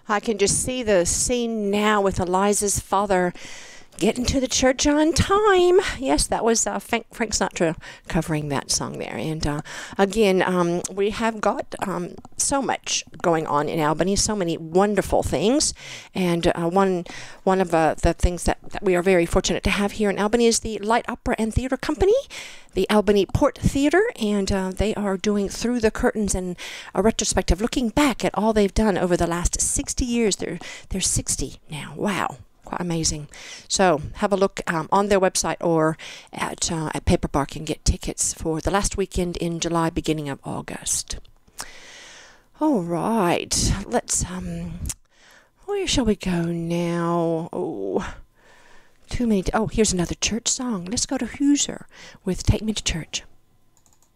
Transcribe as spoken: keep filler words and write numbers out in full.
I can just see the scene now with Eliza's father getting to the church on time. Yes, that was uh, Frank, Frank Sinatra covering that song there. And uh, again, um, we have got um, so much going on in Albany, so many wonderful things. And uh, one one of uh, the things that, that we are very fortunate to have here in Albany is the Light Opera and Theater Company, the Albany Port Theater, and uh, they are doing Through the Curtains and a retrospective, looking back at all they've done over the last sixty years. They're, they're sixty now. Wow. Quite amazing. So have a look um, on their website or at uh, at Paperbark and get tickets for the last weekend in July, beginning of August. All right, let's um, where shall we go now? Oh, too many. T- oh, here's another church song. Let's go to Hoosier with "Take Me to Church."